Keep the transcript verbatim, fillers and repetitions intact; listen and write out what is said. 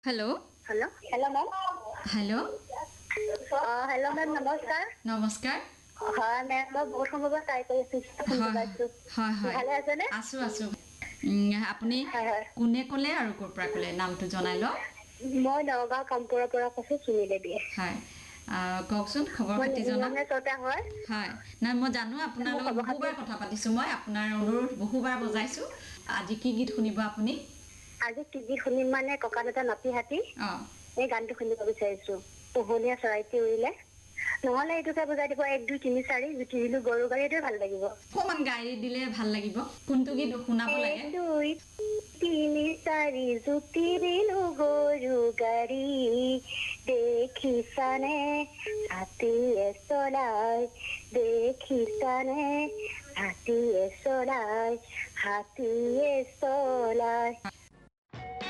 hello hello hello ma'am hello hello ma'am नमस्कार নমস্কাৰ হয় মেম মই বহুত সময় পৰা ট্ৰাই কৰি আছো ফোনটো হয় পাইছো হয় হয় ভালে আছেনে আছো আছো উম, আপুনি হয় হয় কোনে ক'লে আৰু ক'ৰ পৰা ক'লে নামটো জনাই লওক মই নগাঁও কামপুৰৰ পৰা কৈছো চুমিলে দিয়ে হয় আহ, কওকচোন খবৰ মই খাতি জনাওক নিৰ্মলে চৰ্তা হয় হয় নাই মই জানো আপোনাৰ মোৰ লগত খবৰ খাতি বহুবাৰ কথা পাতিছোঁ মই আপোনাৰ অনুৰোধ বহুবাৰ বজাইছোঁ আজি কি গীত শুনিব আপুনি আজি কি গীত শুনিম মানে ককা দেউতা নাতি হাতী অঁ এই গানটো শুনিব বিচাৰিছো পোহনীয়া চৰাইটি উৰিলে নহলে এইটোকে বুজাই দিব এক দুই তিনি চাৰি জুতি দিলো গৰু গাড়ী এইটোৱে ভাল লাগিব অকণমান গাড়ী দিলে ভাল লাগিব কোনটো গীত শুনাব এক লাগে দুই তিনি চাৰি জুতি দিলো গৰু গাড়ী দেখিছানে হাতীয়ে চলাই দেখিছানে হাতীয়ে চলাই হাতীয়ে চলাই